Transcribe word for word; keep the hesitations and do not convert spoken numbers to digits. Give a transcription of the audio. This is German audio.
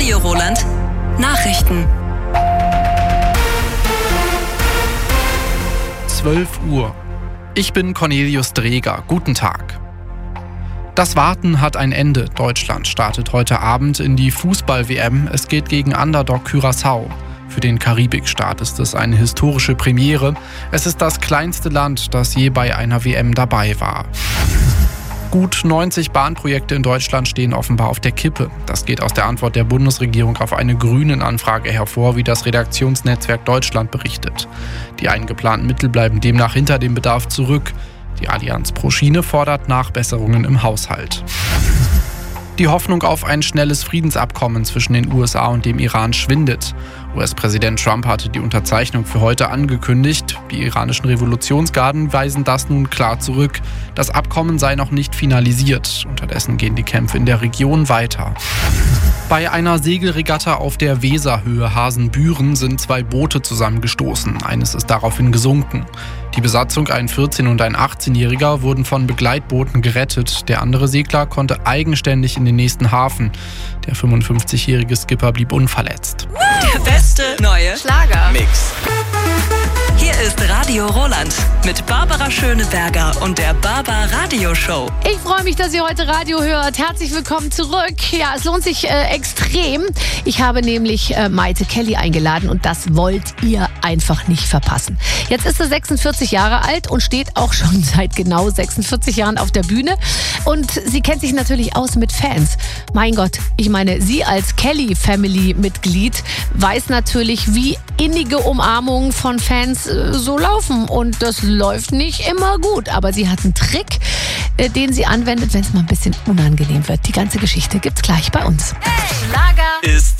Radio Roland Nachrichten. zwölf Uhr. Ich bin Cornelius Dreger. Guten Tag. Das Warten hat ein Ende. Deutschland startet heute Abend in die Fußball-W M. Es geht gegen Underdog Curaçao. Für den Karibikstaat ist es eine historische Premiere. Es ist das kleinste Land, das je bei einer W M dabei war. Gut neunzig Bahnprojekte in Deutschland stehen offenbar auf der Kippe. Das geht aus der Antwort der Bundesregierung auf eine Grünen-Anfrage hervor, wie das Redaktionsnetzwerk Deutschland berichtet. Die eingeplanten Mittel bleiben demnach hinter dem Bedarf zurück. Die Allianz pro Schiene fordert Nachbesserungen im Haushalt. Die Hoffnung auf ein schnelles Friedensabkommen zwischen den U S A und dem Iran schwindet. U S-Präsident Trump hatte die Unterzeichnung für heute angekündigt. Die iranischen Revolutionsgarden weisen das nun klar zurück. Das Abkommen sei noch nicht finalisiert. Unterdessen gehen die Kämpfe in der Region weiter. Bei einer Segelregatta auf der Weserhöhe Hasenbüren sind zwei Boote zusammengestoßen. Eines ist daraufhin gesunken. Die Besatzung, ein vierzehn- und ein achtzehnjähriger, wurden von Begleitbooten gerettet. Der andere Segler konnte eigenständig in den nächsten Hafen. Der fünfundfünfzigjährige Skipper blieb unverletzt. Der beste neue Schlager-Mix. Hier ist Radio Roland mit Barbara Schöneberger und der Barbar Radio Show. Ich freue mich, dass ihr heute Radio hört. Herzlich willkommen zurück. Ja, es lohnt sich äh, extrem. Ich habe nämlich äh, Maite Kelly eingeladen und das wollt ihr einfach nicht verpassen. Jetzt ist sie sechsundvierzig Jahre alt und steht auch schon seit genau sechsundvierzig Jahren auf der Bühne. Und sie kennt sich natürlich aus mit Fans. Mein Gott, ich meine, sie als Kelly-Family-Mitglied weiß natürlich, wie innige Umarmungen von Fans äh, so laufen. Und das läuft nicht immer gut. Aber sie hat einen Trick, äh, den sie anwendet, wenn es mal ein bisschen unangenehm wird. Die ganze Geschichte gibt's gleich bei uns. Hey, Schlager Ist